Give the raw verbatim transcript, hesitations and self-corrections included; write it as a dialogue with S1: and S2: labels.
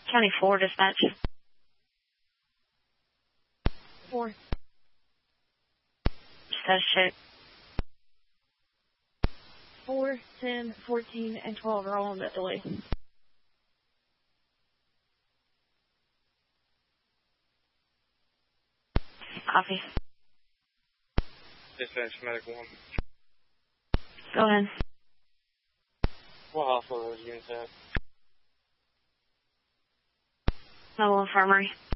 S1: County four, dispatch.
S2: four.
S1: Status check.
S2: four, ten, fourteen, and twelve are all on that delay.
S1: Copy.
S3: Dispatch, medic one.
S1: Go ahead.
S3: What hospital those units at?
S1: Mobile Infirmary.